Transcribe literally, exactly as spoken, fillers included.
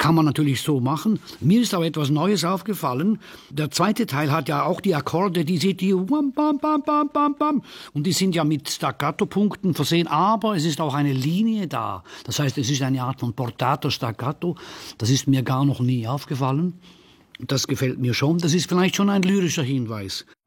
kann man natürlich so machen. Mir ist aber etwas Neues aufgefallen. Der zweite Teil hat ja auch die Akkorde, die sind die bam, bam, bam, bam, bam, bam. Und die sind ja mit Staccato-Punkten versehen, aber es ist auch eine Linie da. Das heißt, es ist eine Art von Portato-Staccato. Das ist mir gar noch nie aufgefallen. Das gefällt mir schon. Das ist vielleicht schon ein lyrischer Hinweis.